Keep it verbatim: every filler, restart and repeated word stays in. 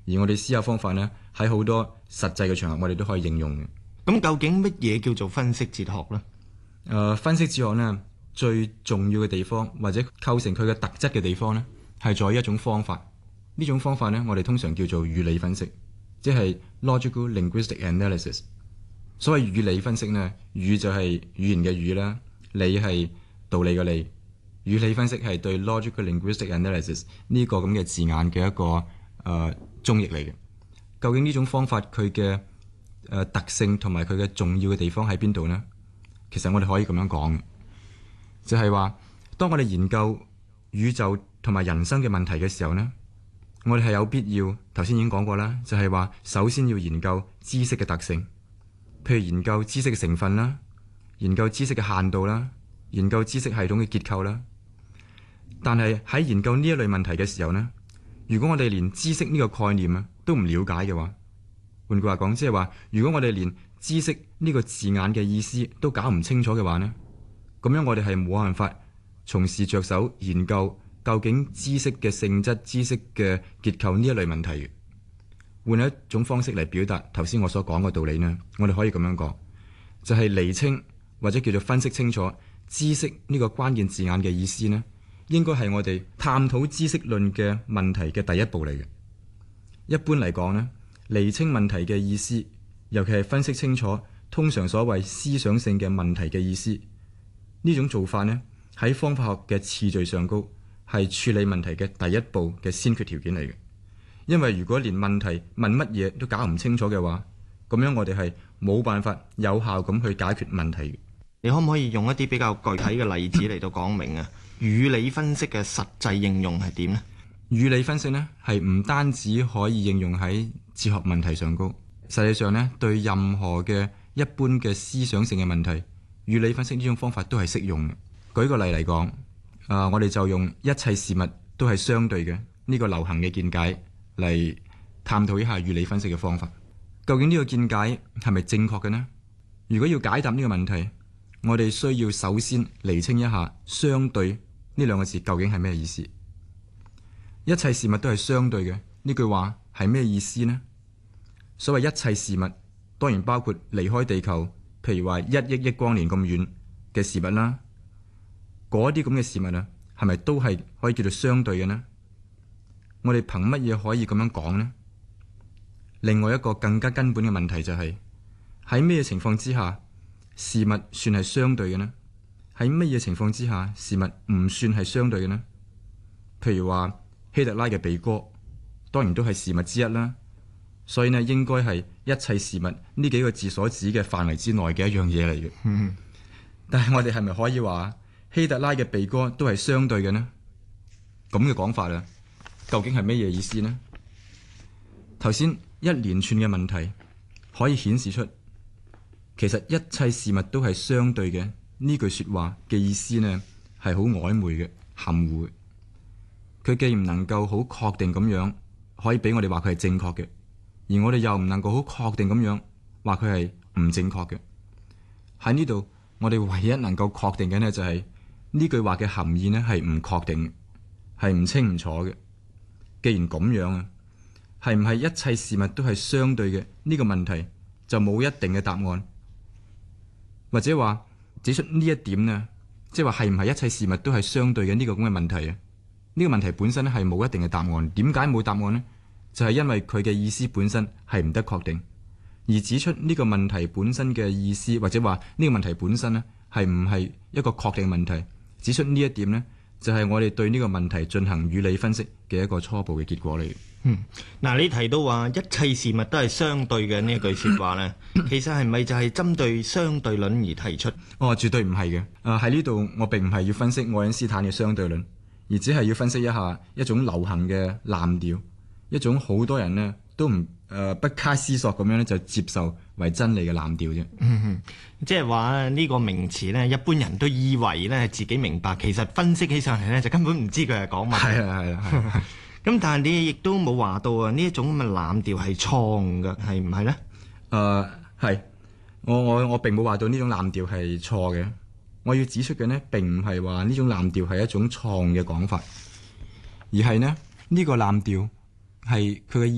而我哋思考方法呢，喺好多實際嘅場合，我哋都可以應用嘅。 咁究竟乜嘢叫做分析哲學呢？ 誒、呃，分析哲學呢，最重要嘅地方或者構成佢嘅特質嘅地方呢，係在於一種方法。呢種方法呢，我哋通常叫做語理分析，即係 logical linguistic analysis。所謂語理分析呢，語就係語言嘅語啦，理係道理嘅理。語理分析係對 logical linguistic analysis 呢個咁嘅字眼嘅一個誒、呃、中譯嚟嘅。究竟呢種方法佢嘅誒特性同埋佢嘅重要嘅地方喺邊度呢？其實我哋可以咁樣講，就係話當我哋研究宇宙同埋人生嘅問題嘅時候呢，我哋係有必要，頭先已經講過啦，就係話首先要研究知識嘅特性，譬如研究知識嘅成分啦，研究知識嘅限度啦，研究知識系統嘅結構啦。但係喺研究呢一類問題嘅時候呢，如果我哋連知識呢個概念啊都唔了解嘅話，換句話講，即係話如果我哋連知識呢個字眼嘅意思都搞唔清楚嘅話呢，咁樣我哋係冇辦法從事着手研究究竟知識嘅性質、知識嘅結構呢一類問題嘅。換一種方式嚟表達頭先我所講嘅道理呢，我哋可以咁樣講，就係釐清或者叫做分析清楚知識呢個關鍵字眼嘅意思呢，應該係我哋探討知識論嘅問題嘅第一步嚟嘅。一般嚟講呢，釐清問題嘅意思，尤其係分析清楚通常所謂思想性嘅問題嘅意思，呢種做法呢，喺方法學嘅次序上高係處理問題嘅第一步嘅先決條件嚟嘅。因為如果連問題問乜嘢都搞唔清楚嘅話，咁樣我哋係冇辦法有效咁去解決問題嘅。 你可唔可以用一啲比較具體嘅例子嚟到講明啊？語理分析嘅實際應用係點呢？ 語理分析呢係唔單止可以應用喺哲學問題上高，實際上呢，對任何嘅一般嘅思想性嘅問題，語理分析呢種方法都係適用嘅。舉個例嚟講，啊、呃，我哋就用一切事物都係相對嘅呢個流行嘅見解嚟探討一下語理分析嘅方法。究竟呢個見解係咪正確嘅呢？如果要解答呢個問題，我哋需要首先釐清一下相對呢兩個字究竟係咩意思。一切事物都係相對嘅呢句話係咩意思呢？所謂一切事物當然包括離開地球，譬如話一億億光年咁遠嘅事物啦。嗰啲咁嘅事物啊，係咪都係可以叫做相對嘅呢？我哋憑乜嘢可以咁樣講呢？另外一個更加根本嘅問題就係喺咩情況之下事物算係相對嘅呢？喺乜嘢情況之下事物唔算係相對嘅呢？譬如話希特拉嘅鼻哥，當然都係事物之一啦。所以呢，應該係一切事物呢幾個字所指嘅範圍之內嘅一樣嘢嚟嘅。嗯、但係我哋係咪可以話希特拉嘅鼻哥都係相對嘅呢？咁嘅講法啊，究竟係咩嘢意思呢？頭先一連串嘅問題可以顯示出，其實一切事物都係相對嘅呢句說話嘅意思呢，係好曖昧嘅、含糊嘅。佢既唔能夠好確定咁樣可以俾我哋話佢係正確嘅，而我哋又唔能夠好確定咁樣話佢係唔正確嘅。喺呢度，我哋唯一能夠確定嘅呢，就係呢句話嘅含義呢係唔確定，係唔清唔楚嘅。既然咁樣啊，係唔係一切事物都係相對嘅呢個問題就冇一定嘅答案，或者話指出呢一點呢，即係話係唔係一切事物都係相對嘅呢個咁嘅問題啊？呢個問題本身咧係冇一定嘅答案。點解冇答案呢？就係因為佢嘅意思本身係唔得確定，而指出呢個問題本身嘅意思，或者話呢個問題本身呢係唔係一個確定問題。指出呢一點呢，就係我哋對呢個問題進行語理分析嘅一個初步嘅結果嚟嘅。 嗯，嗱，你提到話一切事物都係相對嘅呢一句說話呢，其實係咪就係針對相對論而提出？ 哦，絕對唔係嘅。誒喺呢度，我並唔係要分析愛因斯坦嘅相對論，而只係要分析一下一種流行嘅濫調，一種好多人呢都唔誒、呃、不加思索咁樣咧就接受為真理嘅濫調啫。 嗯哼，即係話呢個名詞呢，一般人都以為呢自己明白，其實分析起上嚟呢，就根本唔知佢係講乜。 係啊係啊係。 咁但係你亦都冇話到啊，呢一種咁嘅濫調係錯誤嘅，係唔係呢？ 誒係，我我我並冇話到呢種濫調係錯嘅。我要指出嘅呢，並唔係話呢種濫調係一種錯誤嘅講法，而係呢，呢、呢個濫調係佢嘅